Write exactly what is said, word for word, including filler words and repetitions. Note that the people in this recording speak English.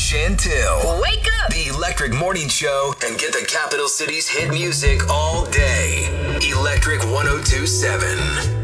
Chantil. Wake up! The Electric Morning Show, and get the capital city's hit music all day. Electric one oh two point seven.